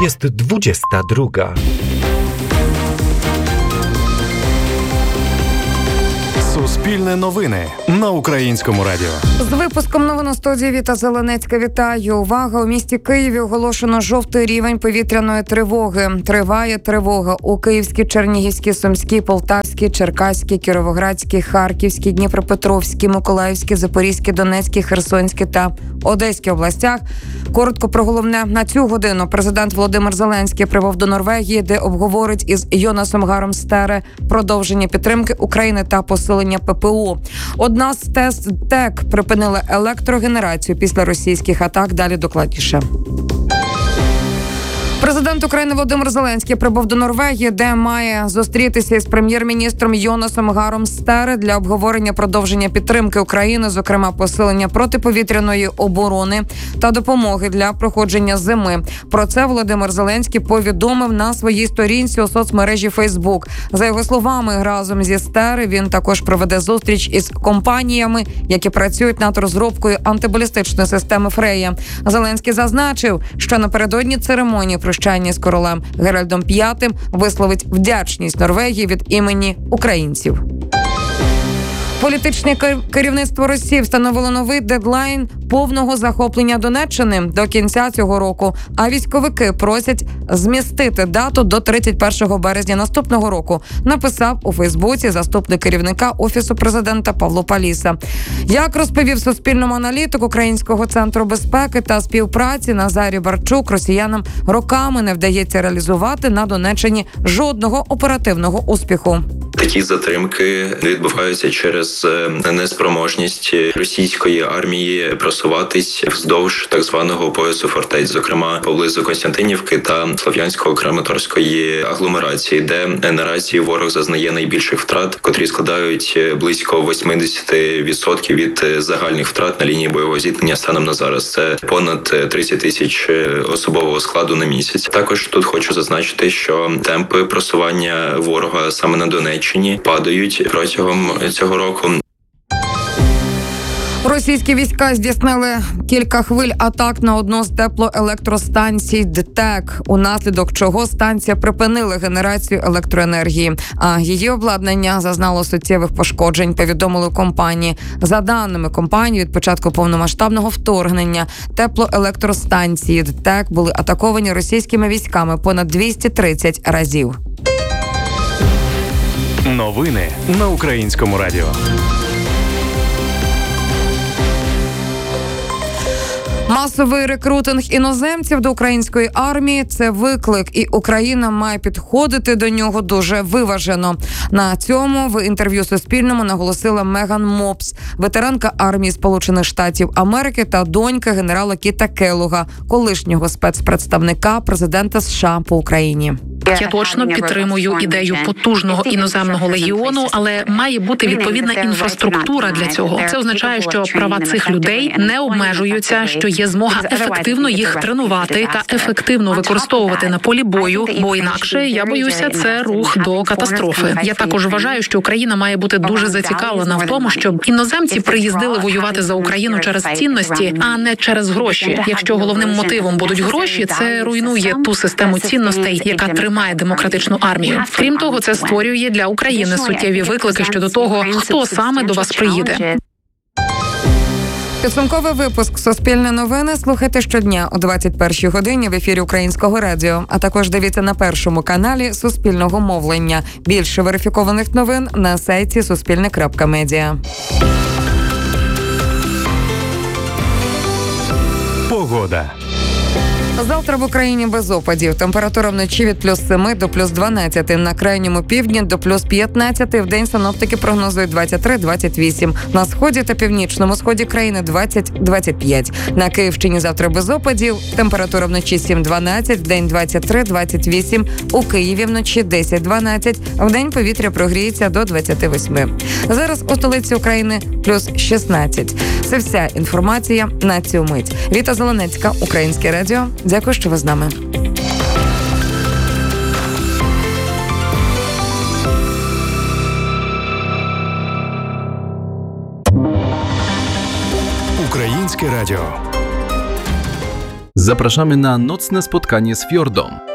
Jest 22. Суспільне новини на Українському радіо. З випуском новин у студії Віта Зеленецька. Вітаю. Увага! У місті Києві оголошено жовтий рівень повітряної тривоги. Триває тривога у Київській, Чернігівській, Сумській, Полтавській, Черкаській, Кіровоградській, Харківській, Дніпропетровській, Миколаївській, Запорізькій, Донецькій, Херсонській та Одеській областях. Коротко про головне. На цю годину президент Володимир Зеленський прибув до Норвегії, де обговорить із Йонасом Гаром Стере продовження підтримки України та посилення ППО. Одна з ТЕС ТЕК припинила електрогенерацію після російських атак. Далі докладніше. Президент України Володимир Зеленський прибув до Норвегії, де має зустрітися із прем'єр-міністром Йонасом Гаром Стере для обговорення продовження підтримки України, зокрема посилення протиповітряної оборони та допомоги для проходження зими. Про це Володимир Зеленський повідомив на своїй сторінці у соцмережі Facebook. За його словами, разом зі Стере він також проведе зустріч із компаніями, які працюють над розробкою антибалістичної системи Фрея. Зеленський зазначив, що напередодні церемонії прощання з королем Геральдом V висловить вдячність Норвегії від імені українців. Політичне керівництво Росії встановило новий дедлайн повного захоплення Донеччини до кінця цього року, а військовики просять змістити дату до 31 березня наступного року, написав у Фейсбуці заступник керівника Офісу президента Павло Паліса. Як розповів Суспільному аналітик Українського центру безпеки та співпраці Назарій Барчук, росіянам роками не вдається реалізувати на Донеччині жодного оперативного успіху. Такі затримки відбуваються через неспроможність російської армії просуватись вздовж так званого поясу фортець, зокрема поблизу Костянтинівки та Слов'янсько-Краматорської агломерації, де наразі ворог зазнає найбільших втрат, котрі складають близько 80% від загальних втрат на лінії бойового зіткнення станом на зараз. Це понад 30 тисяч особового складу на місяць. Також тут хочу зазначити, що темпи просування ворога саме на Донеччині падають протягом цього року. Російські війська здійснили кілька хвиль атак на одну з теплоелектростанцій ДТЕК, унаслідок чого станція припинила генерацію електроенергії, а її обладнання зазнало суттєвих пошкоджень, повідомили у компанії. За даними компанії, від початку повномасштабного вторгнення теплоелектростанції ДТЕК були атаковані російськими військами понад 230 разів. Новини на Українському радіо. Масовий рекрутинг іноземців до української армії – це виклик, і Україна має підходити до нього дуже виважено. На цьому в інтерв'ю Суспільному наголосила Меган Мопс, ветеранка армії Сполучених Штатів Америки та донька генерала Кіта Келлога, колишнього спецпредставника президента США по Україні. Я точно підтримую ідею потужного іноземного легіону, але має бути відповідна інфраструктура для цього. Це означає, що права цих людей не обмежуються, що є змога ефективно їх тренувати та ефективно використовувати на полі бою, бо інакше, я боюся, це рух до катастрофи. Я також вважаю, що Україна має бути дуже зацікавлена в тому, щоб іноземці приїздили воювати за Україну через цінності, а не через гроші. Якщо головним мотивом будуть гроші, це руйнує ту систему цінностей, яка тримає демократичну армію. Крім того, це створює для України суттєві виклики щодо того, хто саме до вас приїде. Підсумковий випуск «Суспільне новини» слухайте щодня о 21-й годині в ефірі Українського радіо, а також дивіться на першому каналі Суспільного мовлення. Більше верифікованих новин на сайті suspilne.media. Погода. Завтра в Україні без опадів. Температура вночі від плюс 7 до плюс 12. На крайньому півдні до плюс 15. Вдень синоптики прогнозують 23-28. На сході та північному сході країни 20-25. На Київщині завтра без опадів. Температура вночі 7-12, вдень 23-28. У Києві вночі 10-12. Вдень повітря прогріється до 28. Зараз у столиці України плюс 16. Це вся інформація на цю мить. Віта Зеленецька, Українське радіо. Дякую, що ви з нами. Українське радіо. Zapraszamy na nocne spotkanie z Fjordom.